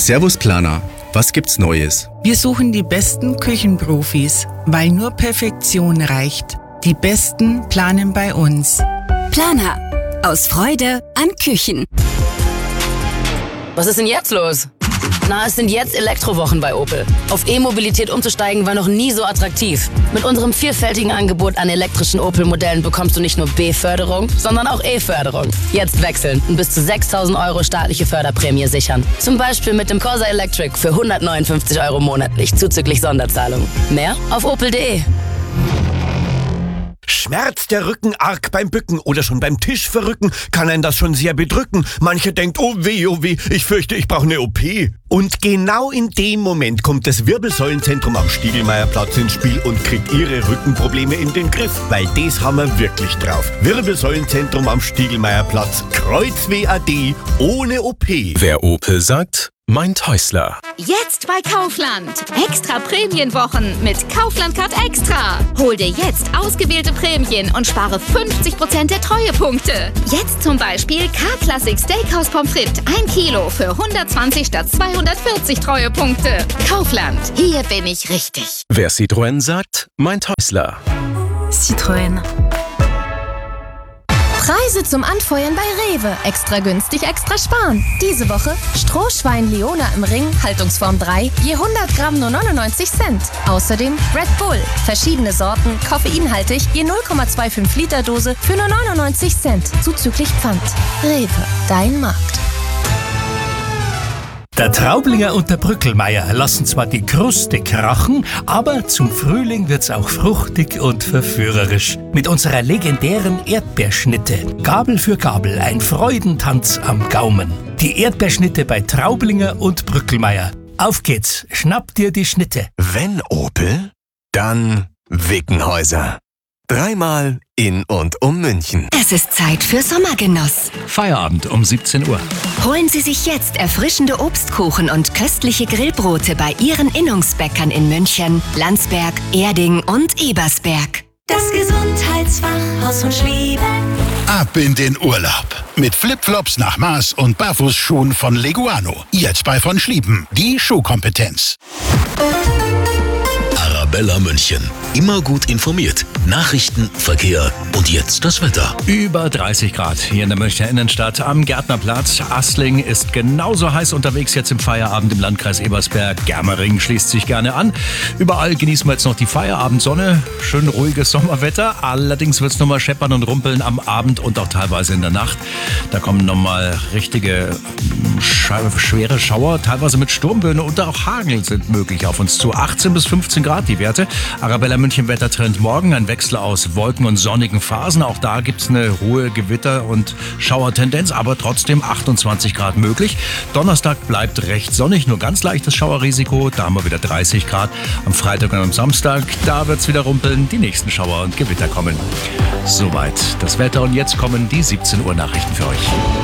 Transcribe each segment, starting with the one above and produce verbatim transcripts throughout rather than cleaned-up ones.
Servus Planer, was gibt's Neues? Wir suchen die besten Küchenprofis, weil nur Perfektion reicht. Die Besten planen bei uns. Planer. Aus Freude an Küchen. Was ist denn jetzt los? Na, es sind jetzt Elektrowochen bei Opel. Auf E-Mobilität umzusteigen war noch nie so attraktiv. Mit unserem vielfältigen Angebot an elektrischen Opel-Modellen bekommst du nicht nur B-Förderung, sondern auch E-Förderung. Jetzt wechseln und bis zu sechstausend Euro staatliche Förderprämie sichern. Zum Beispiel mit dem Corsa Electric für hundertneunundfünfzig Euro monatlich zuzüglich Sonderzahlung. Mehr auf opel punkt de. Schmerzt der Rücken arg beim Bücken oder schon beim Tisch verrücken, kann einen das schon sehr bedrücken. Mancher denkt, oh weh, oh weh, ich fürchte, ich brauche eine O P. Und genau in dem Moment kommt das Wirbelsäulenzentrum am Stiegelmeierplatz ins Spiel und kriegt ihre Rückenprobleme in den Griff, weil das haben wir wirklich drauf. Wirbelsäulenzentrum am Stiegelmeierplatz, Kreuzweh A D, ohne O P. Wer Opel sagt, meint Häusler. Jetzt bei Kaufland. Extra Prämienwochen mit Kaufland Card Extra. Hol dir jetzt ausgewählte Prämien und spare fünfzig Prozent der Treuepunkte. Jetzt zum Beispiel K-Classic Steakhouse Pommes frites ein Kilo für hundertzwanzig statt zweihundertvierzig Treuepunkte. Kaufland. Hier bin ich richtig. Wer Citroën sagt, meint Häusler. Citroën. Preise zum Anfeuern bei Rewe. Extra günstig, extra sparen. Diese Woche Strohschwein Leona im Ring, Haltungsform drei, je hundert Gramm nur neunundneunzig Cent. Außerdem Red Bull, verschiedene Sorten, koffeinhaltig, je null Komma fünfundzwanzig Liter Dose für nur neunundneunzig Cent. Zuzüglich Pfand. Rewe, dein Markt. Der Traublinger und der Brückelmeier lassen zwar die Kruste krachen, aber zum Frühling wird's auch fruchtig und verführerisch. Mit unserer legendären Erdbeerschnitte. Gabel für Gabel, ein Freudentanz am Gaumen. Die Erdbeerschnitte bei Traublinger und Brückelmeier. Auf geht's, schnapp dir die Schnitte. Wenn Opel, dann Wickenhäuser. Dreimal in und um München. Es ist Zeit für Sommergenuss. Feierabend um siebzehn Uhr. Holen Sie sich jetzt erfrischende Obstkuchen und köstliche Grillbrote bei Ihren Innungsbäckern in München, Landsberg, Erding und Ebersberg. Das Gesundheitsfachhaus von Schlieben. Ab in den Urlaub. Mit Flipflops nach Maß und Barfußschuhen von Leguano. Jetzt bei von Schlieben. Die Schuhkompetenz. Arabella München. Immer gut informiert. Nachrichten, Verkehr und jetzt das Wetter. Über dreißig Grad hier in der Münchner Innenstadt am Gärtnerplatz. Assling ist genauso heiß unterwegs jetzt im Feierabend im Landkreis Ebersberg. Germering schließt sich gerne an. Überall genießen wir jetzt noch die Feierabendsonne. Schön ruhiges Sommerwetter. Allerdings wird es nochmal scheppern und rumpeln am Abend und auch teilweise in der Nacht. Da kommen nochmal richtige sch- schwere Schauer, teilweise mit Sturmböen und auch Hagel sind möglich auf uns zu. achtzehn bis fünfzehn Grad die Werte. Arabella München Wettertrend morgen. Ein Wechsel aus Wolken und sonnigen Phasen. Auch da gibt es eine hohe Gewitter- und Schauertendenz, aber trotzdem achtundzwanzig Grad möglich. Donnerstag bleibt recht sonnig, nur ganz leichtes Schauerrisiko. Da haben wir wieder dreißig Grad. Am Freitag und am Samstag, da wird es wieder rumpeln. Die nächsten Schauer und Gewitter kommen. Soweit das Wetter und jetzt kommen die siebzehn Uhr Nachrichten für euch.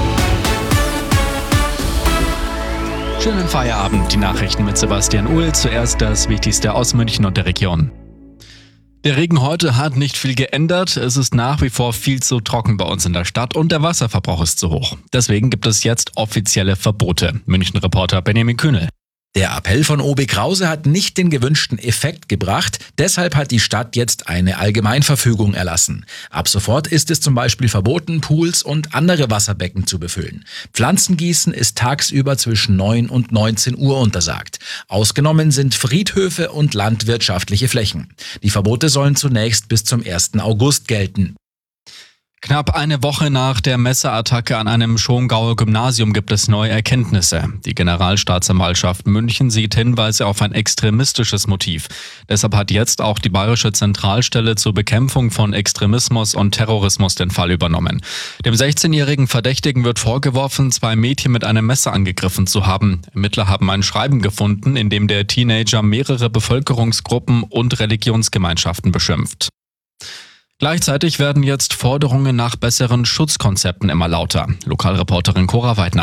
Schönen Feierabend, die Nachrichten mit Sebastian Uhl. Zuerst das Wichtigste aus München und der Region. Der Regen heute hat nicht viel geändert. Es ist nach wie vor viel zu trocken bei uns in der Stadt und der Wasserverbrauch ist zu hoch. Deswegen gibt es jetzt offizielle Verbote. München-Reporter Benjamin Kühnel. Der Appell von O B Krause hat nicht den gewünschten Effekt gebracht. Deshalb hat die Stadt jetzt eine Allgemeinverfügung erlassen. Ab sofort ist es zum Beispiel verboten, Pools und andere Wasserbecken zu befüllen. Pflanzengießen ist tagsüber zwischen neun und neunzehn Uhr untersagt. Ausgenommen sind Friedhöfe und landwirtschaftliche Flächen. Die Verbote sollen zunächst bis zum ersten August gelten. Knapp eine Woche nach der Messerattacke an einem Schongauer Gymnasium gibt es neue Erkenntnisse. Die Generalstaatsanwaltschaft München sieht Hinweise auf ein extremistisches Motiv. Deshalb hat jetzt auch die Bayerische Zentralstelle zur Bekämpfung von Extremismus und Terrorismus den Fall übernommen. Dem sechzehnjährigen Verdächtigen wird vorgeworfen, zwei Mädchen mit einem Messer angegriffen zu haben. Ermittler haben ein Schreiben gefunden, in dem der Teenager mehrere Bevölkerungsgruppen und Religionsgemeinschaften beschimpft. Gleichzeitig werden jetzt Forderungen nach besseren Schutzkonzepten immer lauter. Lokalreporterin Cora Weidner.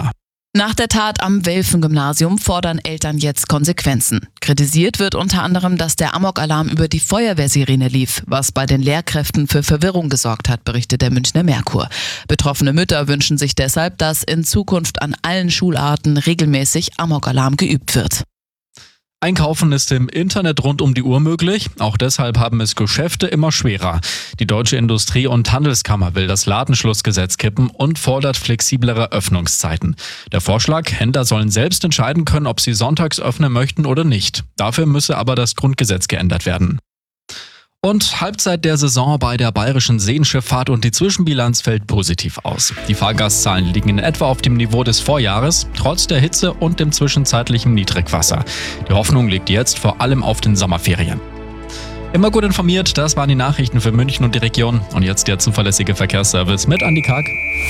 Nach der Tat am Welfen-Gymnasium fordern Eltern jetzt Konsequenzen. Kritisiert wird unter anderem, dass der Amokalarm über die Feuerwehrsirene lief, was bei den Lehrkräften für Verwirrung gesorgt hat, berichtet der Münchner Merkur. Betroffene Mütter wünschen sich deshalb, dass in Zukunft an allen Schularten regelmäßig Amokalarm geübt wird. Einkaufen ist im Internet rund um die Uhr möglich. Auch deshalb haben es Geschäfte immer schwerer. Die Deutsche Industrie- und Handelskammer will das Ladenschlussgesetz kippen und fordert flexiblere Öffnungszeiten. Der Vorschlag, Händler sollen selbst entscheiden können, ob sie sonntags öffnen möchten oder nicht. Dafür müsse aber das Grundgesetz geändert werden. Und Halbzeit der Saison bei der Bayerischen Seenschifffahrt und die Zwischenbilanz fällt positiv aus. Die Fahrgastzahlen liegen in etwa auf dem Niveau des Vorjahres, trotz der Hitze und dem zwischenzeitlichen Niedrigwasser. Die Hoffnung liegt jetzt vor allem auf den Sommerferien. Immer gut informiert, das waren die Nachrichten für München und die Region. Und jetzt der zuverlässige Verkehrsservice mit Andi Karg.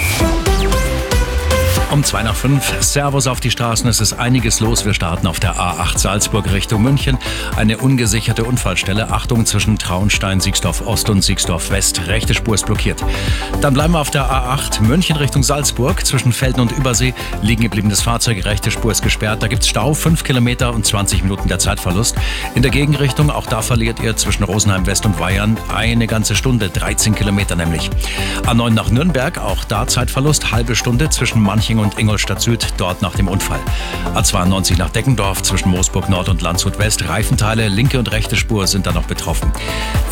Um zwei nach fünf, Servus auf die Straßen, es ist einiges los. Wir starten auf der A acht Salzburg Richtung München. Eine ungesicherte Unfallstelle. Achtung zwischen Traunstein, Siegsdorf Ost und Siegsdorf West. Rechte Spur ist blockiert. Dann bleiben wir auf der A acht München Richtung Salzburg. Zwischen Velden und Übersee liegen gebliebenes Fahrzeug. Rechte Spur ist gesperrt. Da gibt's Stau, fünf Kilometer und zwanzig Minuten der Zeitverlust. In der Gegenrichtung, auch da verliert ihr zwischen Rosenheim West und Weyern eine ganze Stunde. dreizehn Kilometer nämlich. A neun nach Nürnberg, auch da Zeitverlust. Halbe Stunde zwischen Manching und Ingolstadt Süd, dort nach dem Unfall. A zweiundneunzig nach Deckendorf, zwischen Moosburg Nord und Landshut West. Reifenteile, linke und rechte Spur sind da noch betroffen.